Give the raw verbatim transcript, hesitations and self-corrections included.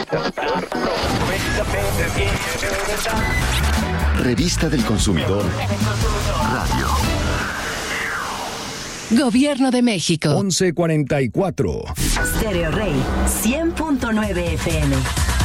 Revista del Consumidor Radio. Gobierno de México. once cuarenta y cuatro. Stereo Rey, cien punto nueve F M.